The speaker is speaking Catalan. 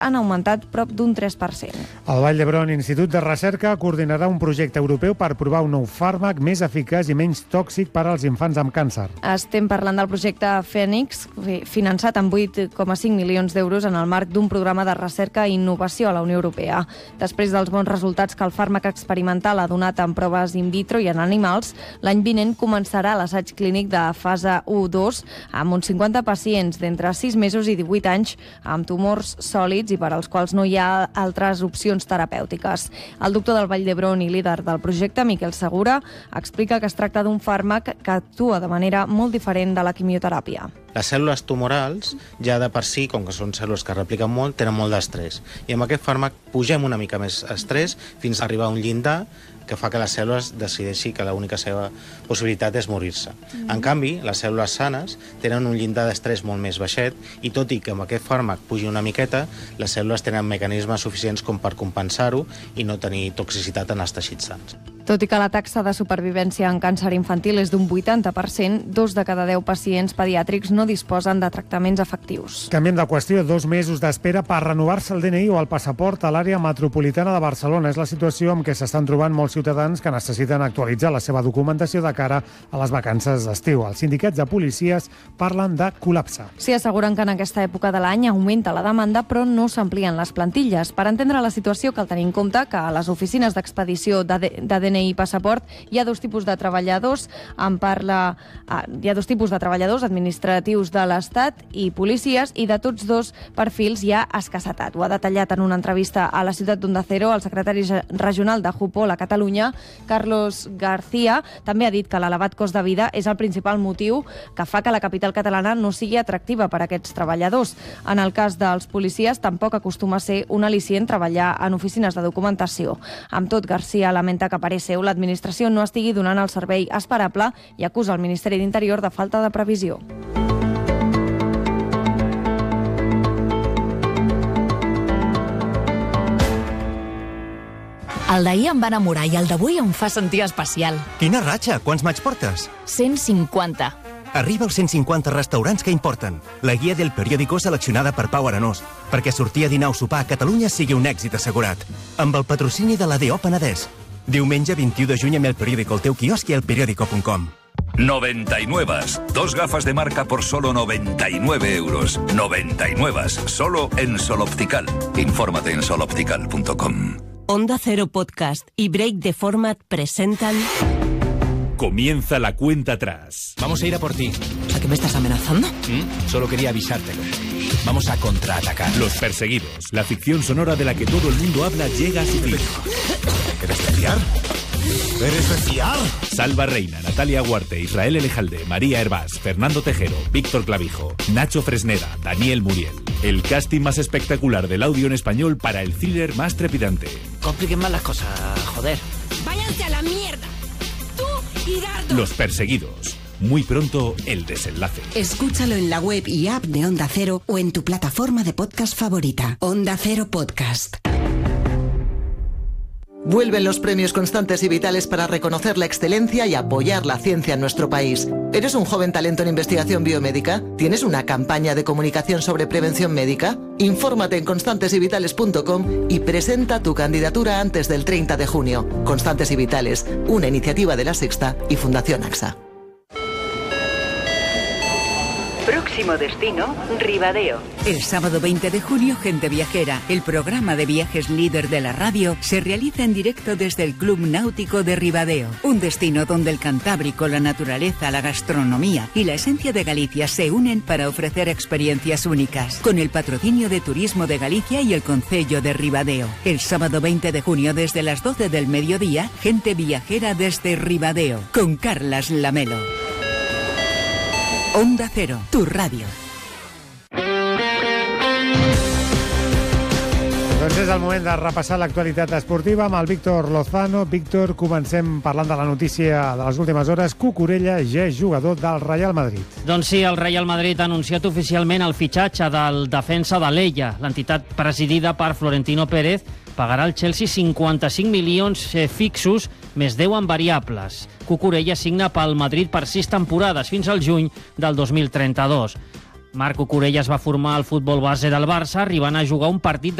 han augmentat prop d'un 3%. El Vall d'Hebron Institut de Recerca coordinarà un projecte europeu per provar un nou fàrmac més eficaç i menys tòxic per als infants amb càncer. Estem parlant del projecte Fènix, finançat amb 8,5 milions d'euros en el marc d'un programa de recerca i innovació a la Unió Europea. Després dels bons resultats que el fàrmac experimental ha donat en proves in vitro i en animals, l'any vinent començarà l'assaig clínic de fase 1-2 amb uns 50 pacients d'entre 6 mesos i 18 anys amb tumors sòlids i per als quals no hi ha altres opcions terapèutiques. El doctor del Vall d'Hebron i líder del projecte, Miquel Segura, explica que es tracta d'un fàrmac que actua de manera molt diferent de la quimioteràpia. Les cèl·lules tumorals, ja de per si, com que són cèl·lules que repliquen molt, tenen molt d'estrès. I amb aquest fàrmac pugem una mica més estrès fins a arribar a un llindar que fa que les cèl·lules decideixi que l'única seva possibilitat és morir-se. En canvi, les cèl·lules sanes tenen un llindar d'estrès molt més baixet i tot i que amb aquest fàrmac pugi una miqueta, les cèl·lules tenen mecanismes suficients com per compensar-ho i no tenir toxicitat en els teixits sans. Tot i que la taxa de supervivència en càncer infantil és d'un 80%, 2 de cada 10 pacients pediàtrics no disposen de tractaments efectius. Canviem de qüestió. 2 mesos d'espera per renovar-se el DNI o el passaport a l'àrea metropolitana de Barcelona. És la situació amb què s'estan trobant molts ciutadans que necessiten actualitzar la seva documentació de cara a les vacances d'estiu. Els sindicats de policies parlen de col·lapse. Sí, asseguren que en aquesta època de l'any augmenta la demanda, però no s'amplien les plantilles. Per entendre la situació cal tenir en compte que a les oficines d'expedició de DNI i passaport hi ha 2 tipus de treballadors. Hi ha 2 tipus de treballadors, administratius de l'Estat i policies, i de tots 2 perfils hi ha escassetat. Ho ha detallat en una entrevista a la ciutat d'Onda Cero el secretari regional de Jupol a Catalunya, Carlos García. També ha dit que l'elevat cost de vida és el principal motiu que fa que la capital catalana no sigui atractiva per a aquests treballadors. En el cas dels policies, tampoc acostuma a ser un al·licient treballar en oficines de documentació. Amb tot, García lamenta que per seu l'administració no estigui donant el servei esperable i acusa el Ministeri d'Interior de falta de previsió. El d'ahir em va enamorar i el d'avui em fa sentir especial. Quina ratxa! Quants maig portes? 150. Arriba als 150 restaurants que importen. La guia del periòdico seleccionada per Pau Arenós, perquè sortir a dinar o sopar a Catalunya sigui un èxit assegurat. Amb el patrocini de la DO Penedès. Diumenge 21 de juny amb el periòdico al teu quiosc i al periódico.com. 99. 2 gafas de marca por solo 99 euros. 99. Solo en Sol Optical. Infórmate en soloptical.com. Onda Cero Podcast y Break the Format presentan... Comienza la cuenta atrás. Vamos a ir a por ti. ¿A qué me estás amenazando? Solo quería avisártelo. Vamos a contraatacar. Los Perseguidos. La ficción sonora de la que todo el mundo habla llega a su fin. ¿Eres de fiar? ¿Eres de fiar? Salva Reina, Natalia Huarte, Israel Elejalde, María Hervás, Fernando Tejero, Víctor Clavijo, Nacho Fresneda, Daniel Muriel. El casting más espectacular del audio en español para el thriller más trepidante. Compliquen más las cosas, joder. ¡Váyanse a la mierda! ¡Tú y Dardo! Los Perseguidos. Muy pronto, el desenlace. Escúchalo en la web y app de Onda Cero o en tu plataforma de podcast favorita. Onda Cero Podcast. Vuelven los premios Constantes y Vitales para reconocer la excelencia y apoyar la ciencia en nuestro país. ¿Eres un joven talento en investigación biomédica? ¿Tienes una campaña de comunicación sobre prevención médica? Infórmate en constantesyvitales.com y presenta tu candidatura antes del 30 de junio. Constantes y Vitales, una iniciativa de La Sexta y Fundación AXA. Próximo destino, Ribadeo. El sábado 20 de junio, Gente Viajera, el programa de viajes líder de la radio, se realiza en directo desde el Club Náutico de Ribadeo. Un destino donde el Cantábrico, la naturaleza, la gastronomía y la esencia de Galicia se unen para ofrecer experiencias únicas. Con el patrocinio de Turismo de Galicia y el Concello de Ribadeo. El sábado 20 de junio, desde las 12 del mediodía, Gente Viajera desde Ribadeo, con Carlas Lamelo. Onda Cero, tu ràdio. Doncs és el moment de repassar l'actualitat esportiva amb el Víctor Lozano. Víctor, comencem parlant de la notícia de les últimes hores. Cucurella ja és jugador del Real Madrid. Doncs sí, el Real Madrid ha anunciat oficialment el fitxatge del defensa de l'Ella. L'entitat presidida per Florentino Pérez pagarà al Chelsea 55 milions fixos, més 10 en variables. Cucurella signa pel Madrid per 6 temporades, fins al juny del 2032. Marc Cucurella es va formar al futbol base del Barça, arribant a jugar un partit